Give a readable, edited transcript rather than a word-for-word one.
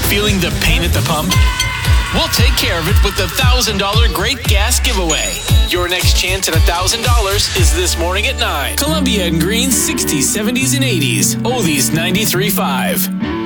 Feeling the pain at the pump? We'll take care of it with the $1,000 Great Gas Giveaway. Your next chance at $1,000 is this morning at 9. Columbia and Green's 60s, 70s, and 80s. Oldies 93.5.